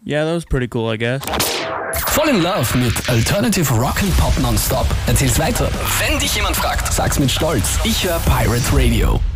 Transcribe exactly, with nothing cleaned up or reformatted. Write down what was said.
Yeah, that was pretty cool, I guess. Voll in Love mit Alternative Rock and Pop Nonstop. Erzähl's weiter. Wenn dich jemand fragt, sag's mit Stolz. Ich höre Pirate Radio.